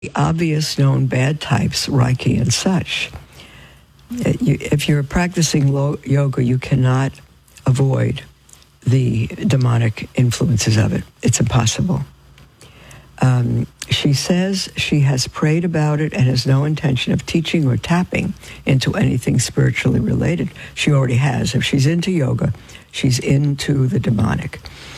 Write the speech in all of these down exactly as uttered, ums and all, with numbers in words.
the obvious known bad types, Reiki and such. If you're practicing yoga, you cannot avoid the demonic influences of it. It's impossible. Um, she says she has prayed about it and has no intention of teaching or tapping into anything spiritually related. She already has. If she's into yoga, she's into the demonic.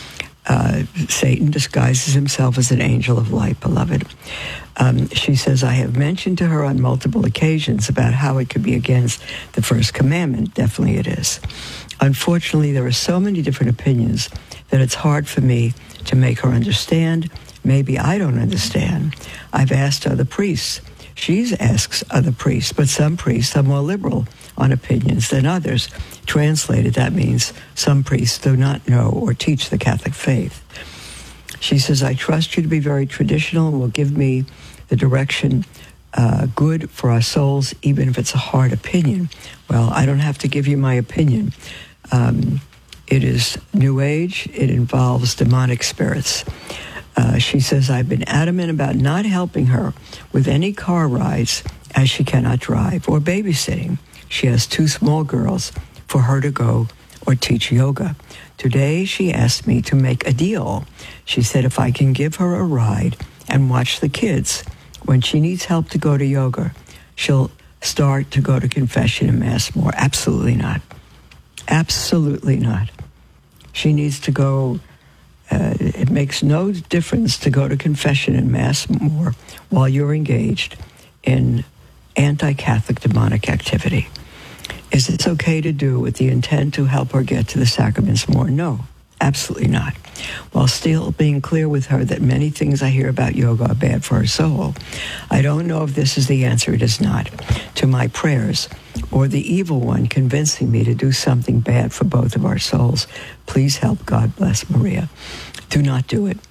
Uh, Satan disguises himself as an angel of light, beloved. Um, she says, I have mentioned to her on multiple occasions about how it could be against the first commandment. Definitely it is. Unfortunately, there are so many different opinions that it's hard for me to make her understand. Maybe I don't understand. I've asked other priests. She asks other priests, but some priests are more liberal on opinions than others. Translated, that means some priests do not know or teach the Catholic faith. She says, I trust you to be very traditional and will give me the direction uh, good for our souls, even if it's a hard opinion. Well, I don't have to give you my opinion. Um, it is New Age. It involves demonic spirits. Uh, she says, I've been adamant about not helping her with any car rides as she cannot drive or babysitting. She has two small girls for her to go or teach yoga. Today, she asked me to make a deal. She said if I can give her a ride and watch the kids, when she needs help to go to yoga, she'll start to go to confession and Mass more. Absolutely not. Absolutely not. She needs to go... Uh, it makes no difference to go to confession and Mass more while you're engaged in anti-Catholic demonic activity. Is this okay to do with the intent to help her get to the sacraments more? No, absolutely not. While still being clear with her that many things I hear about yoga are bad for her soul, I don't know if this is the answer. It is not. To my prayers, or the evil one convincing me to do something bad for both of our souls. Please help. God bless, Maria. Do not do it.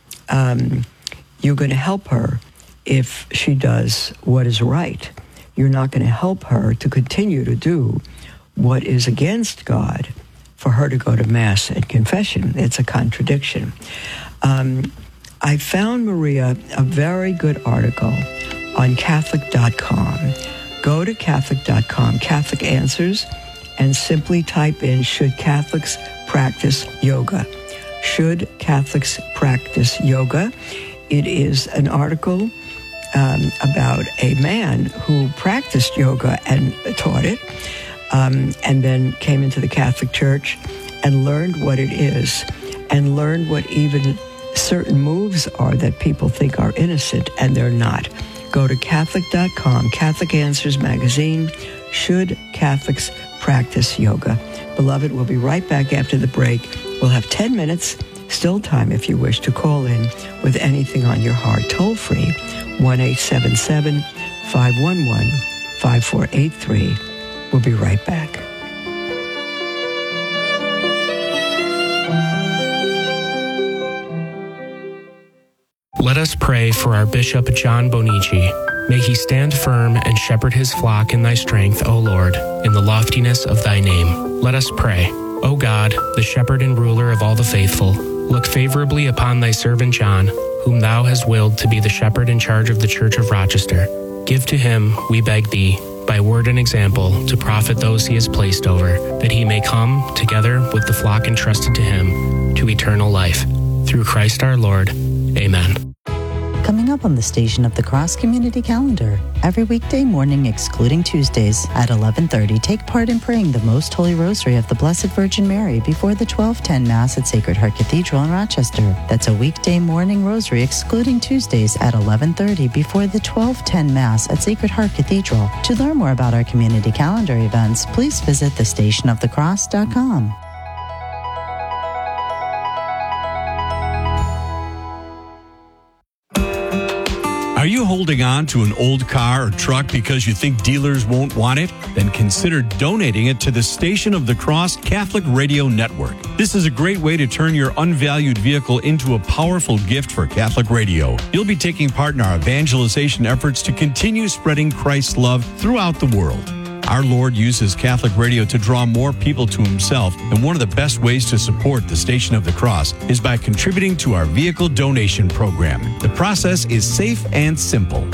Um, you're going to help her if she does what is right. You're not going to help her to continue to do what is against God for her to go to Mass and confession. It's a contradiction. Um, I found, Maria, a very good article on Catholic dot com. Go to Catholic dot com, Catholic Answers, and simply type in, should Catholics practice yoga? Should Catholics practice yoga? It is an article um, about a man who practiced yoga and taught it, um, and then came into the Catholic Church and learned what it is, and learned what even certain moves are that people think are innocent, and they're not. Go to Catholic dot com, Catholic Answers magazine, should Catholics practice yoga? Beloved, we'll be right back after the break. We'll have ten minutes, still time if you wish to call in with anything on your heart. Toll free, one eight seven seven, five one one, five four eight three. We'll be right back. Let us pray for our Bishop John Bonici. May he stand firm and shepherd his flock in thy strength, O Lord, in the loftiness of thy name. Let us pray. O God, the shepherd and ruler of all the faithful, look favorably upon thy servant John, whom thou hast willed to be the shepherd in charge of the Church of Rochester. Give to him, we beg thee, by word and example, to profit those he has placed over, that he may come, together with the flock entrusted to him, to eternal life. Through Christ our Lord. Amen. Coming up on the Station of the Cross Community Calendar, every weekday morning excluding Tuesdays at eleven thirty, take part in praying the Most Holy Rosary of the Blessed Virgin Mary before the twelve ten Mass at Sacred Heart Cathedral in Rochester. That's a weekday morning rosary excluding Tuesdays at eleven thirty before the twelve ten Mass at Sacred Heart Cathedral. To learn more about our community calendar events, please visit the station of the cross dot com. Are you holding on to an old car or truck because you think dealers won't want it? Then consider donating it to the Station of the Cross Catholic Radio Network. This is a great way to turn your unvalued vehicle into a powerful gift for Catholic radio. You'll be taking part in our evangelization efforts to continue spreading Christ's love throughout the world. Our Lord uses Catholic radio to draw more people to himself, and one of the best ways to support the Station of the Cross is by contributing to our vehicle donation program. The process is safe and simple.